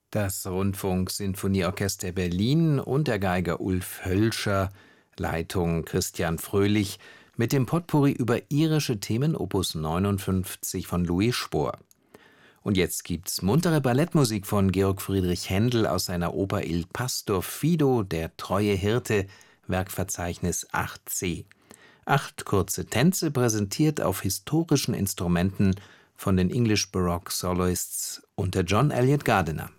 Das Rundfunk-Sinfonieorchester Berlin und der Geiger Ulf Hölscher, Leitung Christian Fröhlich, mit dem Potpourri über irische Themen Opus 59 von Louis Spohr. Und jetzt gibt's muntere Ballettmusik von Georg Friedrich Händel aus seiner Oper Il Pastor Fido, der treue Hirte, Werkverzeichnis 8c. 8 kurze Tänze präsentiert auf historischen Instrumenten von den English Baroque Soloists unter John Eliot Gardiner.